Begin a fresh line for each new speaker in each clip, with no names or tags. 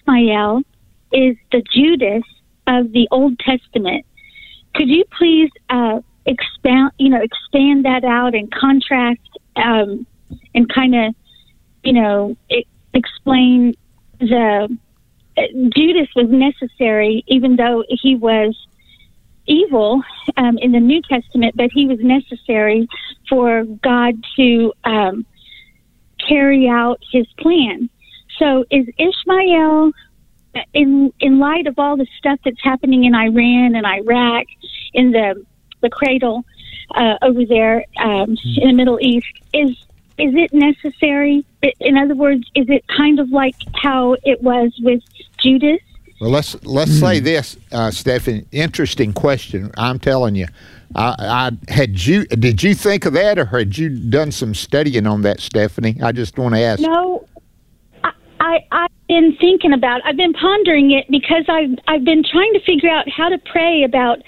Ishmael is the Judas of the Old Testament. Could you please expand that out and contrast and kind of, explain Judas was necessary, even though he was evil in the New Testament, but he was necessary for God to carry out his plan. So is Ishmael, in light of all the stuff that's happening in Iran and Iraq, in the cradle over there in the Middle East, is it necessary? In other words, is it kind of like how it was with Judas?
Well, let's say this, Stephanie. Interesting question. I'm telling you, did you think of that, or had you done some studying on that, Stephanie? I just want to ask.
No, I've been thinking about it. I've been pondering it because I've been trying to figure out how to pray about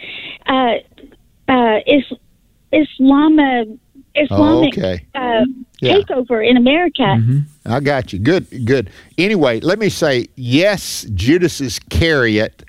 Islamic takeover in America.
Mm-hmm. I got you. Good. Anyway, let me say, yes, Judas Iscariot,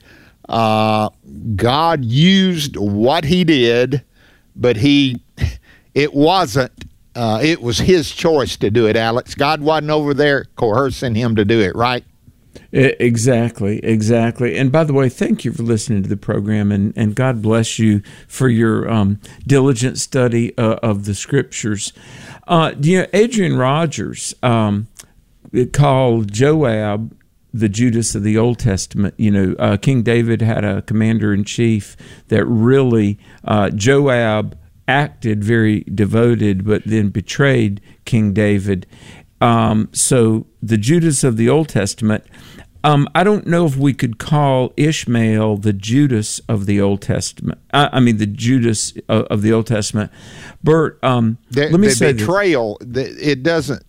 God used what he did, but it wasn't. It was his choice to do it, Alex. God wasn't over there coercing him to do it, right?
Exactly. And by the way, thank you for listening to the program, and God bless you for your diligent study of the Scriptures. Adrian Rogers called Joab the Judas of the Old Testament. King David had a commander-in-chief that really, Joab acted very devoted, but then betrayed King David. So the Judas of the Old Testament, I don't know if we could call Ishmael the Judas of the Old Testament. The Judas of the Old Testament. Bert, let me say
betrayal. It doesn't.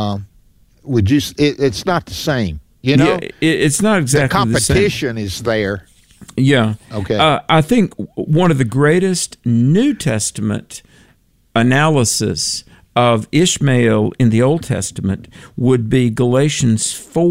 It's not the same.
Yeah, it's not exactly
the competition the same. Is there.
Yeah.
Okay.
I think one of the greatest New Testament analysis of Ishmael in the Old Testament would be Galatians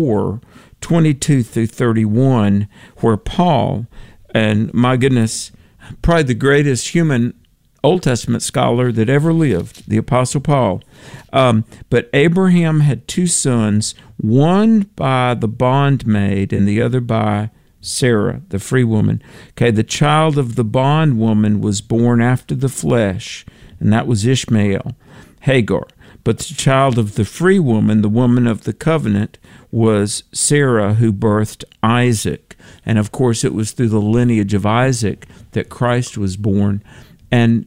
4:22 through 31, where Paul, and my goodness, probably the greatest human Old Testament scholar that ever lived, the Apostle Paul. But Abraham had two sons, one by the bondmaid and the other by Sarah, the free woman. Okay, the child of the bondwoman was born after the flesh, and that was Ishmael, Hagar. But the child of the free woman, the woman of the covenant, was Sarah, who birthed Isaac. And of course, it was through the lineage of Isaac that Christ was born. And,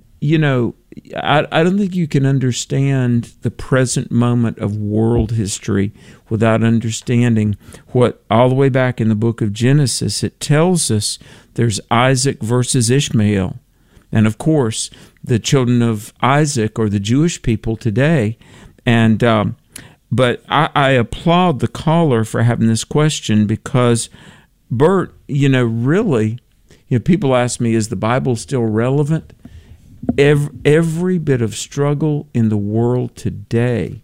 I don't think you can understand the present moment of world history without understanding what, all the way back in the book of Genesis, it tells us there's Isaac versus Ishmael. And of course, the children of Isaac are the Jewish people today. And but I applaud the caller for having this question because, Bert, really, people ask me, is the Bible still relevant? Every bit of struggle in the world today.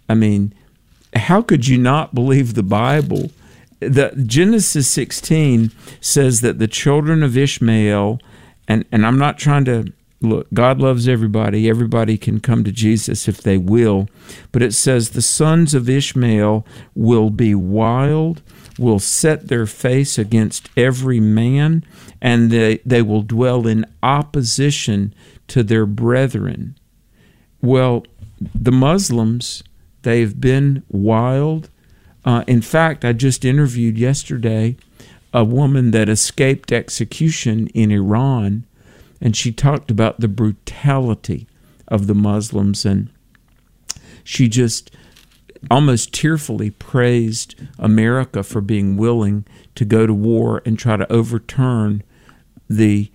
How could you not believe the Bible? The Genesis 16 says that the children of Ishmael, and I'm not trying to, look, God loves everybody. Everybody can come to Jesus if they will. But it says the sons of Ishmael will be wild, will set their face against every man, and they will dwell in opposition to their brethren. Well, the Muslims, they've been wild. In fact, I just interviewed yesterday a woman that escaped execution in Iran, and she talked about the brutality of the Muslims, and she just almost tearfully praised America for being willing to go to war and try to overturn the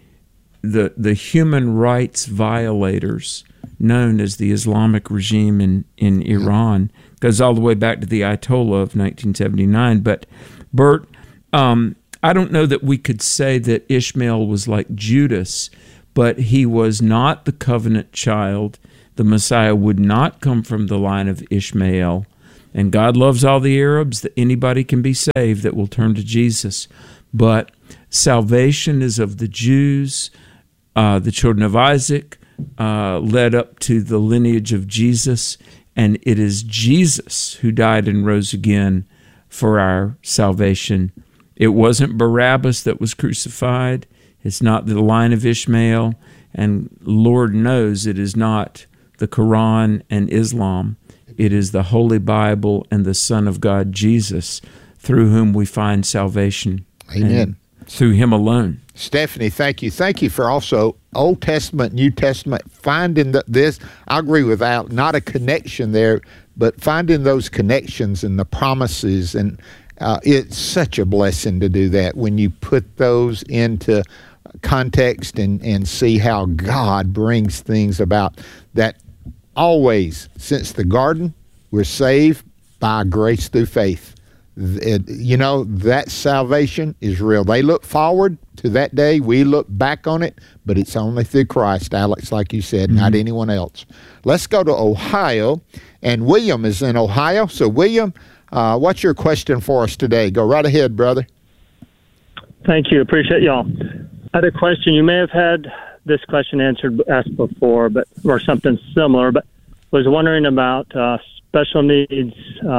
human rights violators known as the Islamic regime in Iran. Goes all the way back to the Ayatollah of 1979. But, Bert, I don't know that we could say that Ishmael was like Judas, but he was not the covenant child. The Messiah would not come from the line of Ishmael. And God loves all the Arabs, that anybody can be saved that will turn to Jesus. But salvation is of the Jews, the children of Isaac, led up to the lineage of Jesus. And it is Jesus who died and rose again for our salvation. It wasn't Barabbas that was crucified. It's not the line of Ishmael. And Lord knows it is not the Quran and Islam. It is the Holy Bible and the Son of God, Jesus, through whom we find salvation.
Amen.
Through him alone.
Stephanie, thank you. Thank you for also Old Testament, New Testament, finding this. I agree with Al, not a connection there, but finding those connections and the promises. And it's such a blessing to do that when you put those into context and see how God brings things about that. Always, since the garden, we're saved by grace through faith. That salvation is real. They look forward to that day. We look back on it, but it's only through Christ, Alex, like you said, not anyone else. Let's go to Ohio, and William is in Ohio. So, William, what's your question for us today? Go right ahead, brother.
Thank you. Appreciate y'all. I had a question. You may have had this question asked before, or something similar, but was wondering about special needs.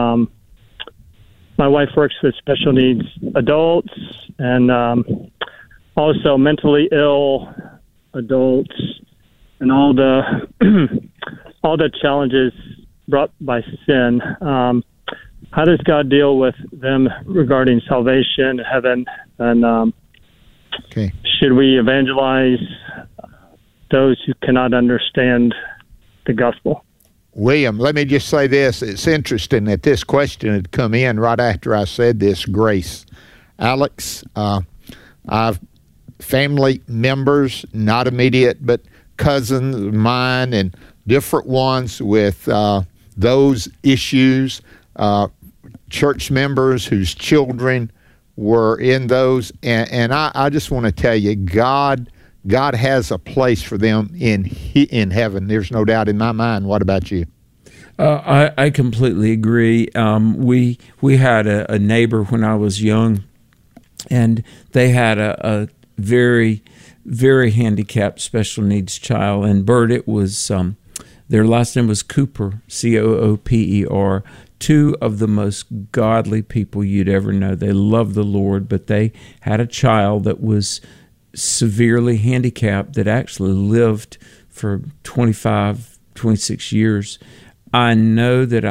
My wife works with special needs adults and also mentally ill adults, and all the all the challenges brought by sin. How does God deal with them regarding salvation, heaven, and should we evangelize those who cannot understand the gospel?
William, let me just say this. It's interesting that this question had come in right after I said this, grace. Alex, I've family members, not immediate, but cousins of mine and different ones with those issues, church members whose children were in those. And I just want to tell you, God has a place for them in heaven. There's no doubt in my mind. What about you?
I completely agree. We had a neighbor when I was young, and they had a very, very handicapped special needs child. And Bert, it was their last name was Cooper, Cooper. Two of the most godly people you'd ever know. They loved the Lord, but they had a child that was severely handicapped that actually lived for 25, 26 years. I know that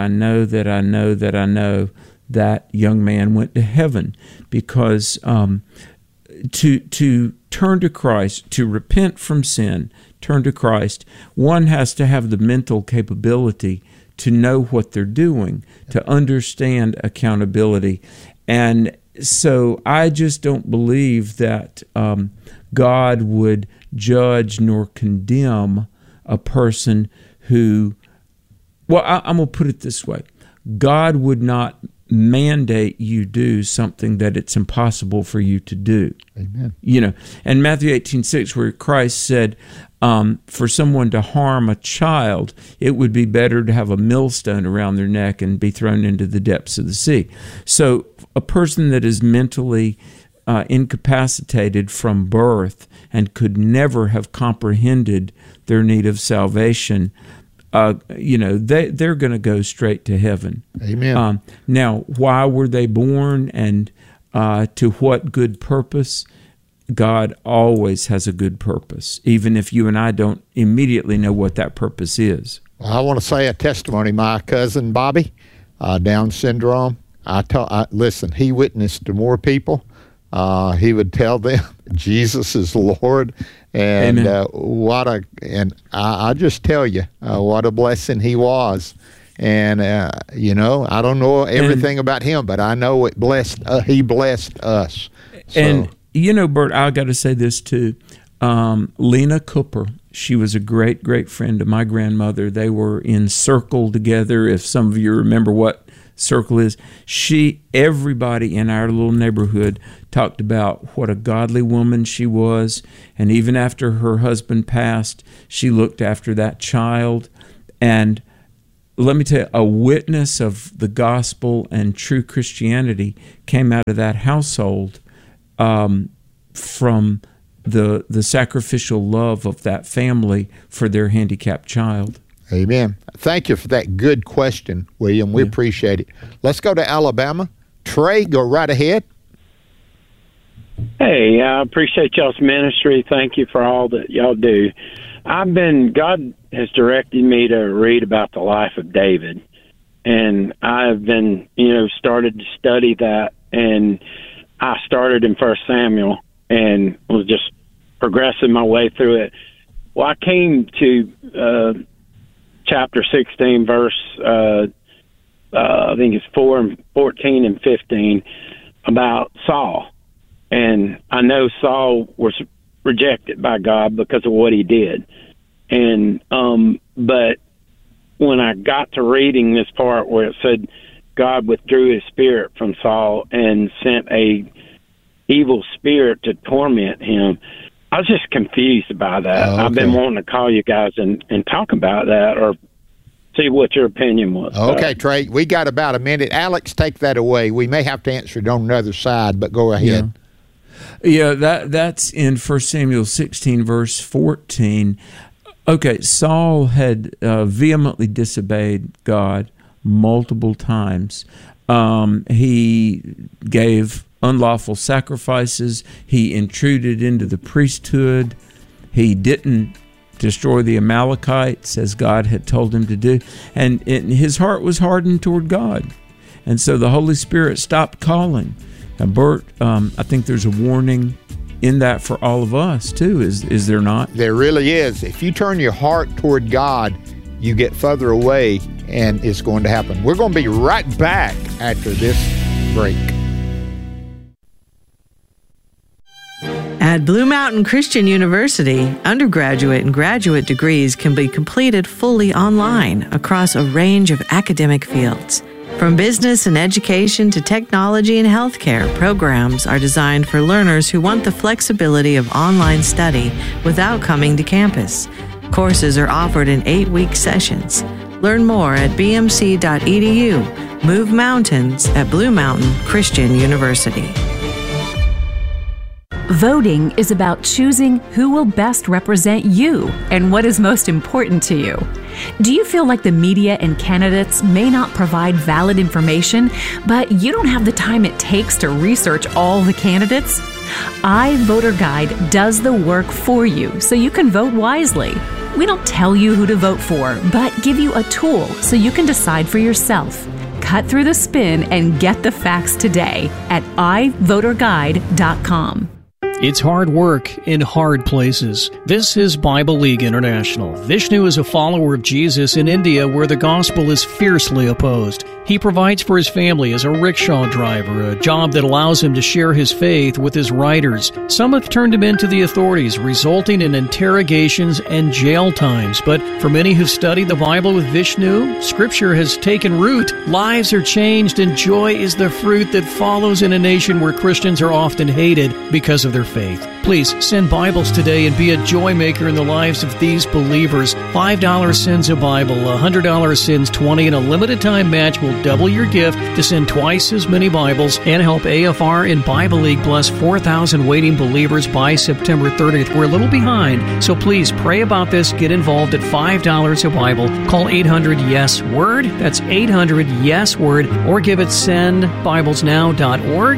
young man went to heaven because to turn to Christ, to repent from sin, turn to Christ, one has to have the mental capability to know what they're doing, to understand accountability. And so I just don't believe that God would judge nor condemn a person who, I'm going to put it this way. God would not mandate you do something that it's impossible for you to do.
Amen.
And Matthew 18:6, where Christ said, for someone to harm a child, it would be better to have a millstone around their neck and be thrown into the depths of the sea. So a person that is mentally incapacitated from birth and could never have comprehended their need of salvation, they're going to go straight to heaven.
Amen.
Now, why were they born, and to what good purpose? God always has a good purpose, even if you and I don't immediately know what that purpose is.
Well, I want to say a testimony. My cousin Bobby, Down syndrome. Listen, he witnessed to more people. He would tell them Jesus is Lord, and I just tell you what a blessing he was. And I don't know everything about him, but I know he blessed us. So.
And Bert, I got to say this too. Lena Cooper, she was a great, great friend of my grandmother. They were in Circle together. If some of you remember what Circle is, everybody in our little neighborhood talked about what a godly woman she was. And even after her husband passed, she looked after that child. And let me tell you, a witness of the gospel and true Christianity came out of that household from the sacrificial love of that family for their handicapped child.
Amen. Thank you for that good question, William. We appreciate it. Let's go to Alabama. Trey, go right ahead.
Hey, I appreciate y'all's ministry. Thank you for all that y'all do. God has directed me to read about the life of David, and I've been, started to study that, and I started in 1 Samuel and was just progressing my way through it. Well, I came to chapter 16, verse, I think it's 14 and 15, about Saul. And I know Saul was rejected by God because of what he did. And but when I got to reading this part where it said God withdrew his spirit from Saul and sent a evil spirit to torment him, I was just confused by that.
Oh, okay.
I've been wanting to call you guys and talk about that or see what your opinion was.
Okay, Trey, we got about a minute. Alex, take that away. We may have to answer it on the other side, but go ahead.
Yeah, that's in 1 Samuel 16, verse 14. Okay, Saul had vehemently disobeyed God multiple times. He gave unlawful sacrifices. He intruded into the priesthood. He didn't destroy the Amalekites as God had told him to do. And his heart was hardened toward God. And so the Holy Spirit stopped calling. And Bert, I think there's a warning in that for all of us too, is there not?
There really is. If you turn your heart toward God, you get further away, and it's going to happen. We're going to be right back after this break.
At Blue Mountain Christian University, undergraduate and graduate degrees can be completed fully online across a range of academic fields. From business and education to technology and healthcare, programs are designed for learners who want the flexibility of online study without coming to campus. Courses are offered in 8-week sessions. Learn more at bmc.edu. Move mountains at Blue Mountain Christian University.
Voting is about choosing who will best represent you and what is most important to you. Do you feel like the media and candidates may not provide valid information, but you don't have the time it takes to research all the candidates? iVoterGuide does the work for you so you can vote wisely. We don't tell you who to vote for, but give you a tool so you can decide for yourself. Cut through the spin and get the facts today at iVoterGuide.com.
It's hard work in hard places. This is Bible League International. Vishnu is a follower of Jesus in India where the gospel is fiercely opposed. He provides for his family as a rickshaw driver, a job that allows him to share his faith with his riders. Some have turned him into the authorities, resulting in interrogations and jail times. But for many who've studied the Bible with Vishnu, Scripture has taken root. Lives are changed, and joy is the fruit that follows in a nation where Christians are often hated because of their faith. Please send Bibles today and be a joy maker in the lives of these believers. $5 sends a Bible, $100 sends 20, and a limited time match will double your gift to send twice as many Bibles and help AFR and Bible League bless 4,000 waiting believers by September 30th. We're a little behind, so please pray about this. Get involved at $5 a Bible. Call 800-YES-WORD. That's 800-YES-WORD. Or give it sendbiblesnow.org.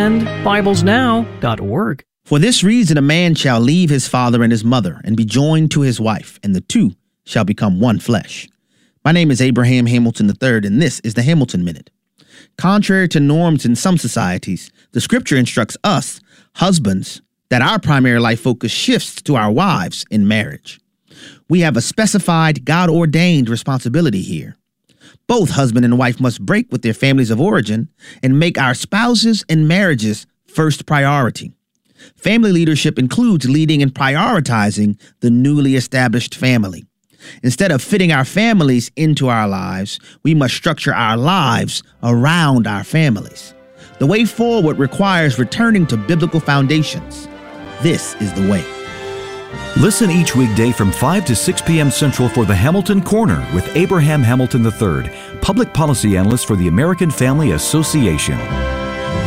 Sendbiblesnow.org.
For this reason a man shall leave his father and his mother and be joined to his wife, and the two shall become one flesh. My name is Abraham Hamilton III, and this is the Hamilton Minute. Contrary to norms in some societies, the Scripture instructs us, husbands, that our primary life focus shifts to our wives in marriage. We have a specified, God-ordained responsibility here. Both husband and wife must break with their families of origin and make our spouses and marriages first priority. Family leadership includes leading and prioritizing the newly established family. Instead of fitting our families into our lives, we must structure our lives around our families. The way forward requires returning to biblical foundations. This is the way.
Listen each weekday from 5 to 6 p.m. Central for the Hamilton Corner with Abraham Hamilton III, Public Policy Analyst for the American Family Association.